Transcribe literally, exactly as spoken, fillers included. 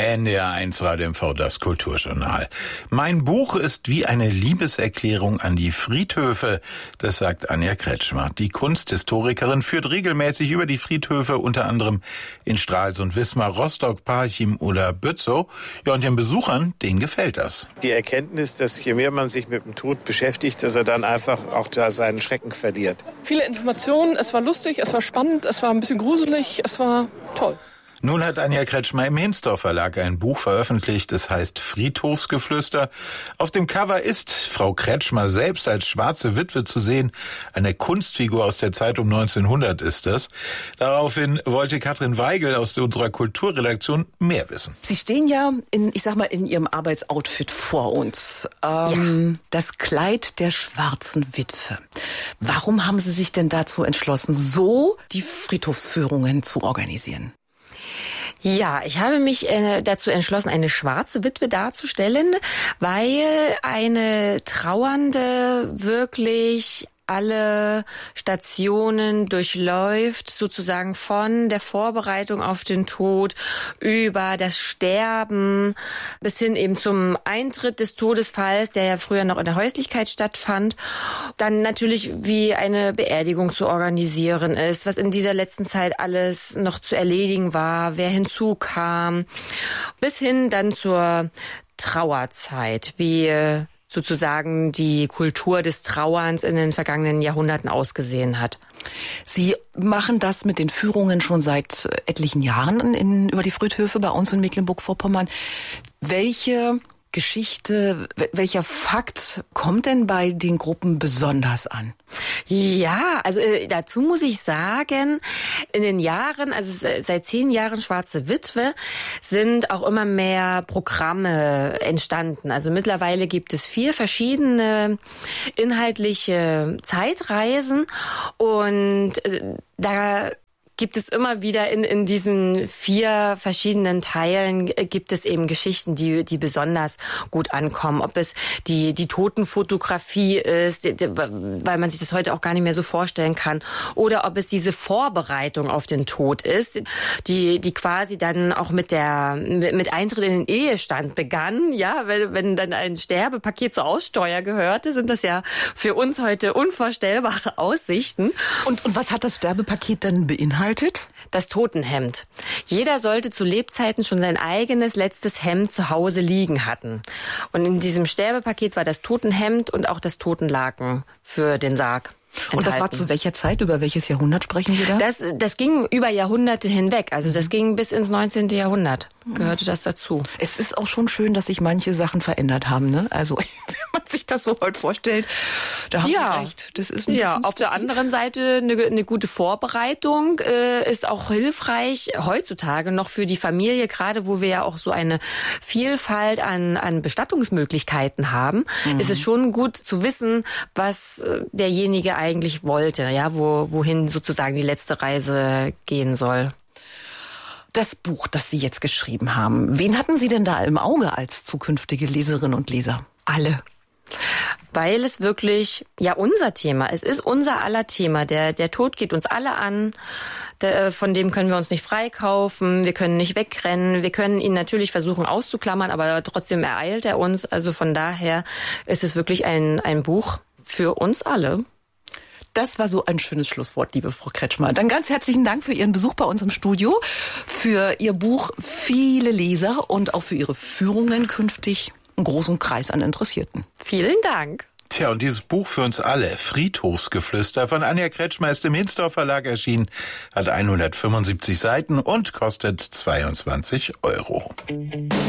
N D R eins Radio M V, das Kulturjournal. Mein Buch ist wie eine Liebeserklärung an die Friedhöfe, das sagt Anja Kretschmer. Die Kunsthistorikerin führt regelmäßig über die Friedhöfe, unter anderem in Stralsund, Wismar, Rostock, Parchim oder Bützow. Ja, und den Besuchern, denen gefällt das. Die Erkenntnis, dass je mehr man sich mit dem Tod beschäftigt, dass er dann einfach auch da seinen Schrecken verliert. Viele Informationen, es war lustig, es war spannend, es war ein bisschen gruselig, es war toll. Nun hat Anja Kretschmer im Hinsdorf Verlag ein Buch veröffentlicht, das heißt Friedhofsgeflüster. Auf dem Cover ist Frau Kretschmer selbst als schwarze Witwe zu sehen. Eine Kunstfigur aus der Zeit um neunzehnhundert ist das. Daraufhin wollte Katrin Weigel aus unserer Kulturredaktion mehr wissen. Sie stehen ja in, ich sag mal, in Ihrem Arbeitsoutfit vor uns. Ähm, ja. Das Kleid der schwarzen Witwe. Warum haben Sie sich denn dazu entschlossen, so die Friedhofsführungen zu organisieren? Ja, ich habe mich äh, dazu entschlossen, eine schwarze Witwe darzustellen, weil eine Trauernde wirklich alle Stationen durchläuft, sozusagen von der Vorbereitung auf den Tod über das Sterben bis hin eben zum Eintritt des Todesfalls, der ja früher noch in der Häuslichkeit stattfand. Dann natürlich, wie eine Beerdigung zu organisieren ist, was in dieser letzten Zeit alles noch zu erledigen war, wer hinzukam, bis hin dann zur Trauerzeit, wie sozusagen die Kultur des Trauerns in den vergangenen Jahrhunderten ausgesehen hat. Sie machen das mit den Führungen schon seit etlichen Jahren in, über die Friedhöfe bei uns in Mecklenburg-Vorpommern. Welche Geschichte, welcher Fakt kommt denn bei den Gruppen besonders an? Ja, also äh, dazu muss ich sagen, in den Jahren, also seit zehn Jahren Schwarze Witwe, sind auch immer mehr Programme entstanden. Also mittlerweile gibt es vier verschiedene inhaltliche Zeitreisen und äh, da gibt es immer wieder in, in diesen vier verschiedenen Teilen gibt es eben Geschichten, die, die besonders gut ankommen. Ob es die, die Totenfotografie ist, die, die, weil man sich das heute auch gar nicht mehr so vorstellen kann. Oder ob es diese Vorbereitung auf den Tod ist, die, die quasi dann auch mit der, mit Eintritt in den Ehestand begann. Ja, wenn, wenn dann ein Sterbepaket zur Aussteuer gehörte, sind das ja für uns heute unvorstellbare Aussichten. Und, und was hat das Sterbepaket dann beinhaltet? Das Totenhemd. Jeder sollte zu Lebzeiten schon sein eigenes letztes Hemd zu Hause liegen hatten. Und in diesem Sterbepaket war das Totenhemd und auch das Totenlaken für den Sarg. Und enthalten. Das war zu welcher Zeit? Über welches Jahrhundert sprechen wir da? Das, das ging über Jahrhunderte hinweg. Also das ging bis ins neunzehnte Jahrhundert. Gehörte das dazu. Es ist auch schon schön, dass sich manche Sachen verändert haben, ne? Also wenn man sich das so heute vorstellt, da haben ja. Sie recht. Das ist ein ja, auf der anderen Seite eine, eine gute Vorbereitung äh, ist auch hilfreich heutzutage noch für die Familie, gerade wo wir ja auch so eine Vielfalt an, an Bestattungsmöglichkeiten haben. Mhm. Ist es schon gut zu wissen, was äh, derjenige eigentlich wollte, ja, wo, wohin sozusagen die letzte Reise gehen soll. Das Buch, das Sie jetzt geschrieben haben, wen hatten Sie denn da im Auge als zukünftige Leserinnen und Leser? Alle. Weil es wirklich, ja, unser Thema, es ist unser aller Thema. Der, der Tod geht uns alle an, der, von dem können wir uns nicht freikaufen, wir können nicht wegrennen, wir können ihn natürlich versuchen auszuklammern, aber trotzdem ereilt er uns. Also von daher ist es wirklich ein, ein Buch für uns alle. Das war so ein schönes Schlusswort, liebe Frau Kretschmer. Dann ganz herzlichen Dank für Ihren Besuch bei uns im Studio, für Ihr Buch Viele Leser und auch für Ihre Führungen künftig einen großen Kreis an Interessierten. Vielen Dank. Tja, und dieses Buch für uns alle, Friedhofsgeflüster von Anja Kretschmer, ist im Hinsdorf Verlag erschienen, hat hundertfünfundsiebzig Seiten und kostet zweiundzwanzig Euro.